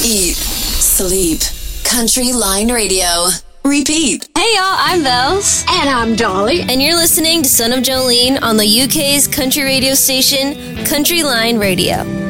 eat, sleep. Country Line Radio. Repeat. Hey y'all, I'm Bells. And I'm Dolly. And you're listening to Son of Jolene on the UK's country radio station, Country Line Radio.